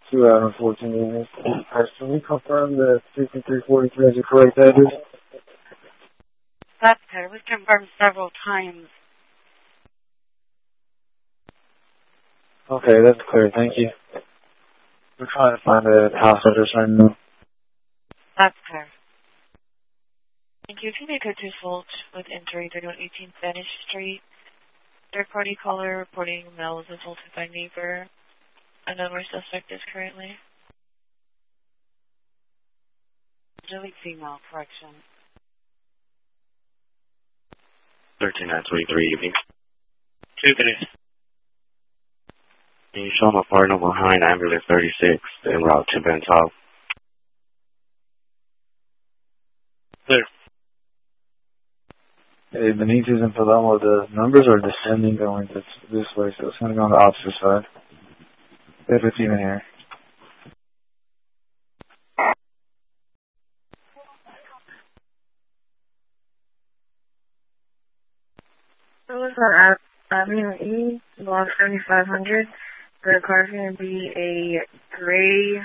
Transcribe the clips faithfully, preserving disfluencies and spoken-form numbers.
two out of fourteen units. Can you confirm that fifty-three forty-three is the correct address? That's clear. We've confirmed several times. Okay, that's clear. Thank you. We're trying to find the house address right now. That's clear. Thank you. If you may go to Fulch with entry thirty-one eighteen Spanish Street. Third party caller reporting male was assaulted by neighbor. Another suspect is currently. Delete female, correction. thirteen nine twenty-three evening. Two minutes. Can you show my partner behind ambulance thirty-six en route to Bentall? Clear. Hey, Benitez and Palermo, the numbers are descending going this, this way, so it's going to go on the opposite side. If it's even here. It was on Avenue E, block seventy-five hundred. The car's going to be a gray.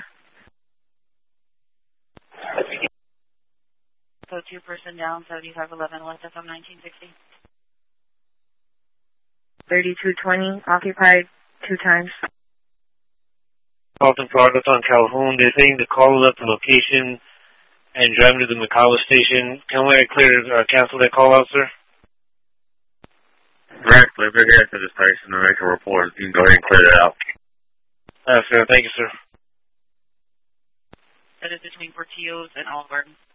So two person down, seventy-five eleven, West F M nineteen sixty. thirty-two twenty, occupied two times. Carlton Progress on Calhoun. They're saying to call up the location and drive to the McCalla station. Can we clear, uh, cancel that call out, sir? Directly, if you're here to the station and make a report, you can go ahead and clear it out. Uh, sir, thank you, sir. That is between Portillo's and Olive Garden.